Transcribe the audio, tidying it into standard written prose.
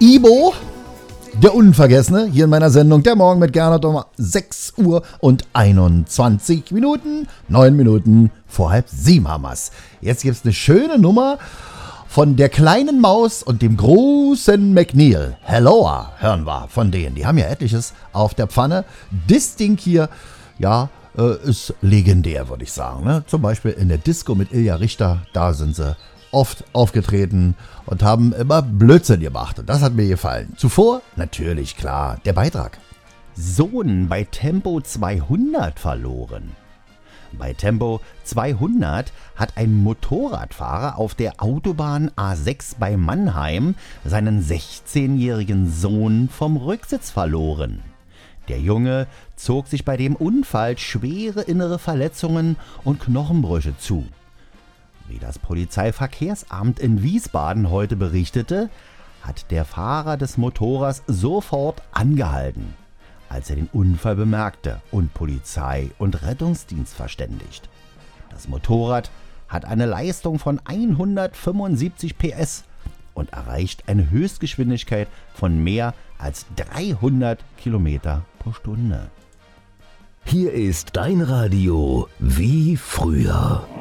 Ibo, der Unvergessene, hier in meiner Sendung Der Morgen mit Gernot um 6 Uhr und 21 Minuten, 9 Minuten vor halb 7 haben wir's. Jetzt gibt's eine schöne Nummer von der kleinen Maus und dem großen McNeil. Helloa hören wir von denen. Die haben ja etliches auf der Pfanne. Das Ding hier, ja, ist legendär, würde ich sagen. Ne? Zum Beispiel in der Disco mit Ilja Richter, da sind sie oft aufgetreten und haben immer Blödsinn gemacht. Und das hat mir gefallen. Zuvor, natürlich, klar, der Beitrag. Sohn bei Tempo 200 verloren. Bei Tempo 200 hat ein Motorradfahrer auf der Autobahn A6 bei Mannheim seinen 16-jährigen Sohn vom Rücksitz verloren. Der Junge zog sich bei dem Unfall schwere innere Verletzungen und Knochenbrüche zu. Wie das Polizeiverkehrsamt in Wiesbaden heute berichtete, hat der Fahrer des Motorrads sofort angehalten, als er den Unfall bemerkte und Polizei und Rettungsdienst verständigt. Das Motorrad hat eine Leistung von 175 PS und erreicht eine Höchstgeschwindigkeit von mehr als 300 Kilometer pro Stunde. Hier ist dein Radio wie früher.